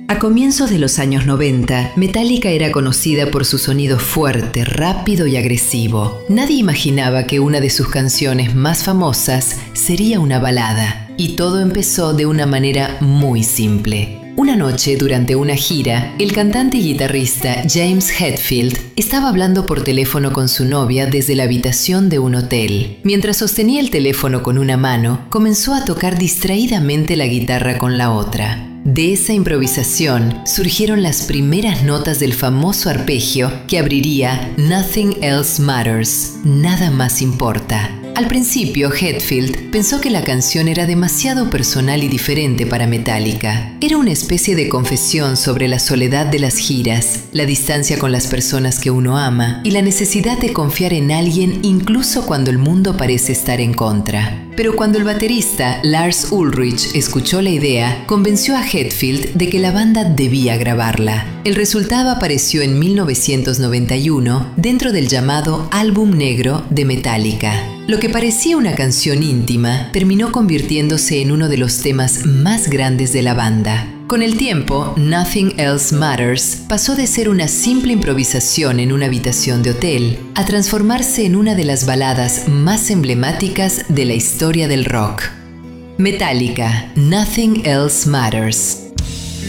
A comienzos de los años 90, Metallica era conocida por su sonido fuerte, rápido y agresivo. Nadie imaginaba que una de sus canciones más famosas sería una balada. Y todo empezó de una manera muy simple. Una noche, durante una gira, el cantante y guitarrista James Hetfield estaba hablando por teléfono con su novia desde la habitación de un hotel. Mientras sostenía el teléfono con una mano, comenzó a tocar distraídamente la guitarra con la otra. De esa improvisación surgieron las primeras notas del famoso arpegio que abriría Nothing Else Matters, Nada Más Importa. Al principio, Hetfield pensó que la canción era demasiado personal y diferente para Metallica. Era una especie de confesión sobre la soledad de las giras, la distancia con las personas que uno ama y la necesidad de confiar en alguien incluso cuando el mundo parece estar en contra. Pero cuando el baterista Lars Ulrich escuchó la idea, convenció a Hetfield de que la banda debía grabarla. El resultado apareció en 1991 dentro del llamado Álbum Negro de Metallica. Lo que parecía una canción íntima terminó convirtiéndose en uno de los temas más grandes de la banda. Con el tiempo, Nothing Else Matters pasó de ser una simple improvisación en una habitación de hotel a transformarse en una de las baladas más emblemáticas de la historia del rock. Metallica, Nothing Else Matters.